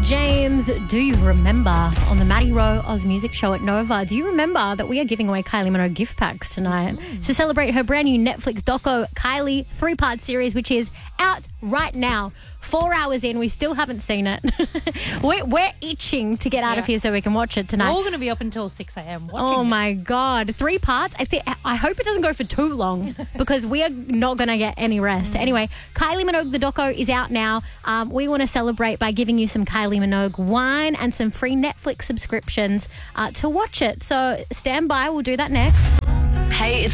James, do you remember on the Maddie Rowe Oz Music Show at Nova? Do you remember that we are giving away Kylie Minogue gift packs tonight to celebrate her brand new Netflix doco, Kylie 3-part series, which is out right now. 4 hours in, we still haven't seen it. we're itching to get out of here so we can watch it tonight. We're all going to be up until 6 a.m. watching Oh it. my God. 3 parts. I hope it doesn't go for too long because we are not going to get any rest. Anyway, Kylie Minogue, the doco, is out now. We want to celebrate by giving you some Kylie Minogue wine and some free Netflix subscriptions to watch it. So stand by. We'll do that next. Hey, it's